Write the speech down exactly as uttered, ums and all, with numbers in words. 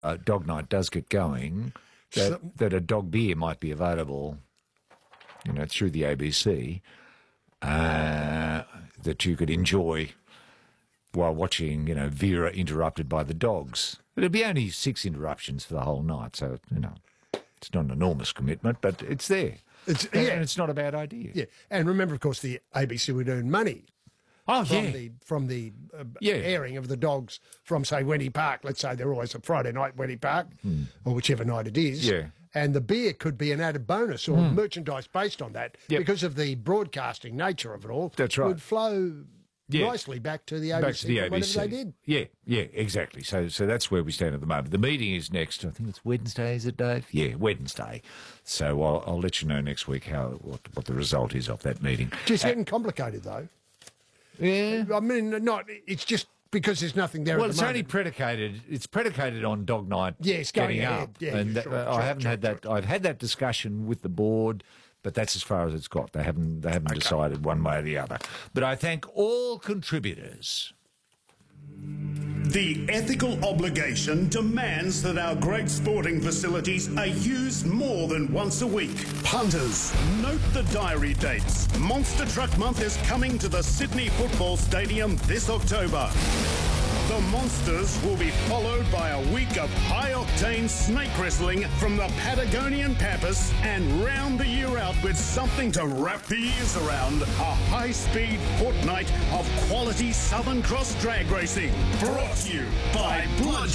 uh, dog night does get going, that, So- that a dog beer might be available, you know, through the A B C, uh, that you could enjoy while watching, you know, Vera interrupted by the dogs. It'd be only six interruptions for the whole night, so, you know, it's not an enormous commitment, but it's there. It's, And yeah, it's not a bad idea. yeah. And remember, of course, the A B C would earn money Oh, from yeah. the from the uh, Yeah. airing of the dogs from, say, Wenny Park. Let's say they're always a Friday night, Wenny Park, or whichever night it is. Hmm. Yeah. And the beer could be an added bonus or merchandise based on that Yep. because of the broadcasting nature of it all. That's right. Would flow Yeah. nicely back to the A B C, Back to the for A B C. whatever they did. Yeah, yeah, exactly. So, so that's where we stand at the moment. The meeting is next. I think it's Wednesday, is it, Dave? Yeah, Wednesday. So I'll, I'll let you know next week how what, what the result is of that meeting. Just getting complicated, though. Yeah. I mean, not. It's just because there's nothing there. Well, at the it's only moment. predicated. It's predicated on dog night. Yeah, it's going getting ahead. up, Yeah, and yeah, that- sure, uh, sure, I haven't sure, had that. I've had that discussion with the board, but that's as far as it's got. They haven't. They haven't decided one way or the other. But I thank all contributors. The ethical obligation demands that our great sporting facilities are used more than once a week. Punters, note the diary dates. Monster Truck Month is coming to the Sydney Football Stadium this October. The Monsters will be followed by a week of high-octane snake wrestling from the Patagonian Pampas and round the year out with something to wrap the ears around. A high-speed fortnight of quality Southern Cross drag racing. Brought to you by Blood